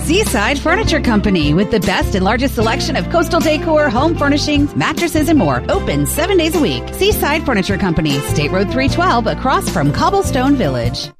Seaside Furniture Company, with the best and largest selection of coastal decor, home furnishings, mattresses, and more. Open 7 days a week. Seaside Furniture Company, State Road 312, across from Cobblestone Village.